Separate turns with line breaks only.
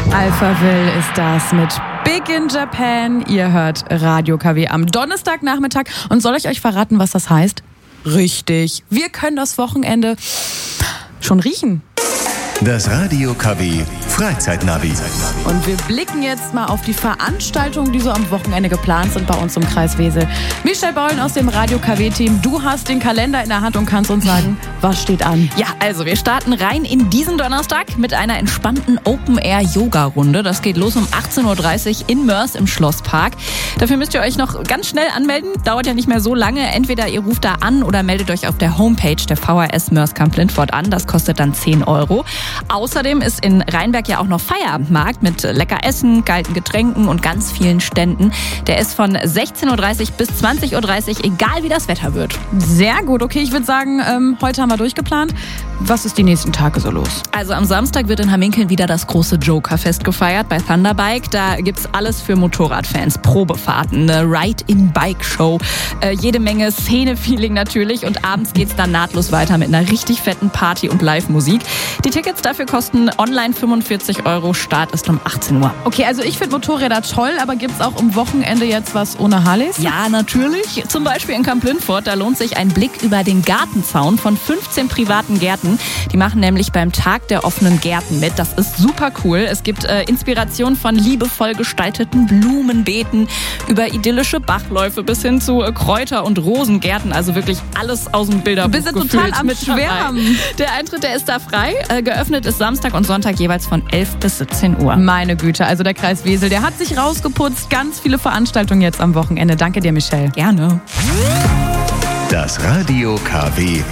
Alphaville ist das mit Big in Japan. Ihr hört Radio KW am Donnerstagnachmittag. Und soll ich euch verraten, was das heißt? Richtig, wir können das Wochenende schon riechen.
Das Radio KW Freizeitnavi.
Und wir blicken jetzt mal auf die Veranstaltungen, die so am Wochenende geplant sind bei uns im Kreis Wesel. Michelle Beulen aus dem Radio KW-Team, du hast den Kalender in der Hand und kannst uns sagen, was steht an?
Ja, also wir starten rein in diesen Donnerstag mit einer entspannten Open-Air-Yoga-Runde. Das geht los um 18.30 Uhr in Mörs im Schlosspark. Dafür müsst ihr euch noch ganz schnell anmelden. Dauert ja nicht mehr so lange. Entweder ihr ruft da an oder meldet euch auf der Homepage der VHS Mörs-Kamp-Lindfort an. Das kostet dann 10 €. Außerdem ist in Rheinberg ja auch noch Feierabendmarkt mit lecker Essen, kalten Getränken und ganz vielen Ständen. Der ist von 16.30 Uhr bis 20.30 Uhr, egal wie das Wetter wird.
Sehr gut, okay, ich würde sagen, heute haben wir durchgeplant. Was ist die nächsten Tage so los?
Also am Samstag wird in Hamminkeln wieder das große Jokerfest gefeiert bei Thunderbike. Da gibt's alles für Motorradfans. Probefahrten, eine Ride-in-Bike-Show, jede Menge Szene-Feeling natürlich. Und abends geht's dann nahtlos weiter mit einer richtig fetten Party und Live-Musik. Die Tickets dafür kosten online 45 €. Start ist um 18 Uhr.
Okay, also ich finde Motorräder toll, aber gibt's auch am Wochenende jetzt was ohne Harleys?
Ja, natürlich. Zum Beispiel in Kamp-Lindfort, da lohnt sich ein Blick über den Gartenzaun von 15 privaten Gärten. Die machen nämlich beim Tag der offenen Gärten mit. Das ist super cool. Es gibt Inspiration von liebevoll gestalteten Blumenbeeten über idyllische Bachläufe bis hin zu Kräuter- und Rosengärten. Also wirklich alles aus dem Bilderbuch.
Wir sind total am Schwärmen.
Der Eintritt, der ist da frei. Geöffnet ist Samstag und Sonntag jeweils von 11 bis 17 Uhr.
Meine Güte, also der Kreis Wesel, der hat sich rausgeputzt. Ganz viele Veranstaltungen jetzt am Wochenende. Danke dir, Michelle.
Gerne.
Das Radio KW